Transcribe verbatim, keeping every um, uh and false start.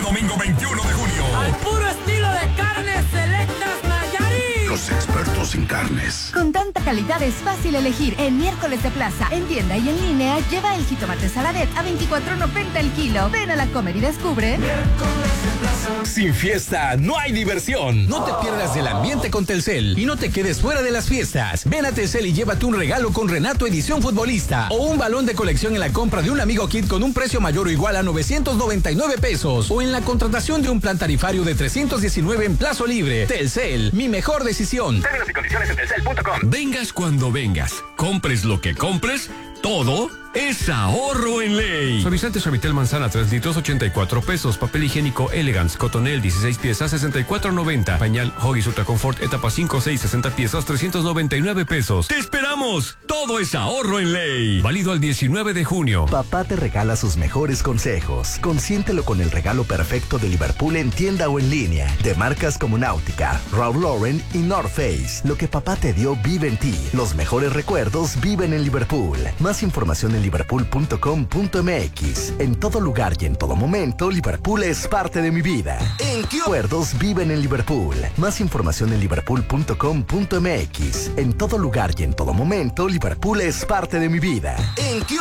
domingo veintiuno de junio. Al puro estilo de Carnes Selectas Nayarit. Los expertos en carnes. Con tanta calidad es fácil elegir. En Miércoles de Plaza, en tienda y en línea, lleva el jitomate saladet a veinticuatro noventa el kilo. Ven a la Comer y descubre. Sin fiesta no hay diversión. No te pierdas del ambiente con Telcel y no te quedes fuera de las fiestas. Ven a Telcel y llévate un regalo con Renato Edición Futbolista o un balón de colección en la compra de un amigo kit con un precio mayor o igual a novecientos noventa y nueve pesos o en la contratación de un plan tarifario de trescientos diecinueve en plazo libre. Telcel, mi mejor decisión. Términos y condiciones en telcel punto com. Vengas cuando vengas, compres lo que compres, todo es ahorro en ley. Suavizante Suavitel Manzana tres litros ochenta y cuatro pesos. Papel higiénico Elegance Cotonel dieciséis piezas sesenta y cuatro noventa. Pañal Huggies Ultra Confort etapa cinco seis sesenta piezas trescientos noventa y nueve pesos. ¡Te esperamos! Todo es ahorro en ley. Válido al diecinueve de junio. Papá te regala sus mejores consejos. Consiéntelo con el regalo perfecto de Liverpool en tienda o en línea. De marcas como Náutica, Ralph Lauren y North Face. Lo que papá te dio vive en ti. Los mejores recuerdos viven en Liverpool. Más información en liverpool punto com punto m x. En todo lugar y en todo momento, Liverpool es parte de mi vida. ¿En qué recuerdos viven en Liverpool? Más información en liverpool punto com punto m x. En todo lugar y en todo momento, Liverpool es parte de mi vida. ¿En qué